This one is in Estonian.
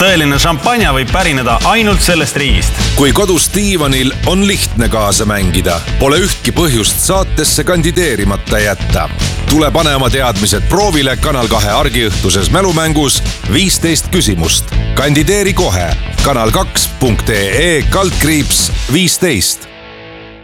tõeline šampanja võib pärineda ainult sellest riigist. Kui kodus diivanil on lihtne kaasa mängida, pole ühtki põhjust saatesse kandideerimata jätta. Tule pane oma teadmised proovile Kanal 2 argiõhtuses mälumängus 15 küsimust. Kandideeri kohe kanal2.ee/15.